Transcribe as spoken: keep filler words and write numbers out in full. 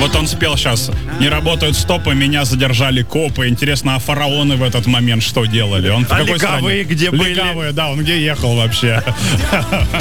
Вот он спел сейчас: не работают стопы, меня задержали копы. Интересно, а фараоны в этот момент что делали? Он в А какой легавые стране? где были? Легавые, да, он где ехал вообще?